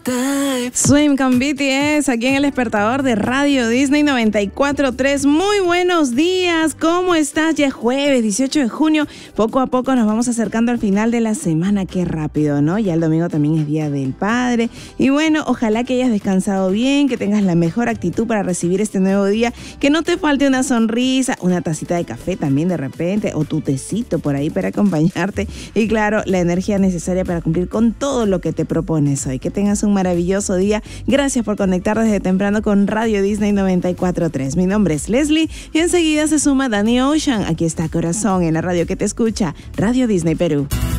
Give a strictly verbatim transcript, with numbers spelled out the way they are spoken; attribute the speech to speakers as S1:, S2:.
S1: Swim con B T S aquí en el despertador de Radio Disney noventa y cuatro punto tres. Muy buenos días, ¿cómo estás? Ya es jueves dieciocho de junio, poco a poco nos vamos acercando al final de la semana. Qué rápido, ¿no? Ya el domingo también es Día del Padre. Y bueno, ojalá que hayas descansado bien, que tengas la mejor actitud para recibir este nuevo día, que no te falte una sonrisa, una tacita de café también de repente, o tu tecito por ahí para acompañarte. Y claro, la energía necesaria para cumplir con todo lo que te propones hoy. Que tengas un maravilloso día. Gracias por conectar desde temprano con Radio Disney noventa y cuatro punto tres. Mi nombre es Leslie y enseguida se suma Danny Ocean. Aquí está Corazón en la radio que te escucha, Radio Disney Perú.